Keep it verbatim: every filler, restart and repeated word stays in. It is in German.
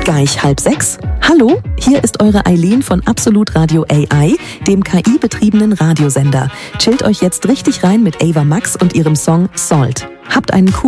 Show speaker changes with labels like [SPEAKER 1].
[SPEAKER 1] Gleich halb sechs. Hallo, hier ist eure Eileen von Absolut Radio A I, dem K I-betriebenen Radiosender. Chillt euch jetzt richtig rein mit Ava Max und ihrem Song Salt. Habt einen coolen